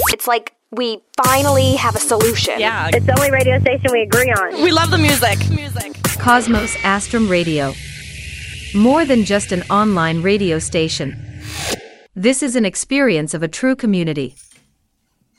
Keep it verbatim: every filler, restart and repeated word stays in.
It's like we finally have a solution. Yeah. It's the only radio station we agree on. We love the music. Music. Cosmos Astrum Radio. More than just an online radio station. This is an experience of a true community.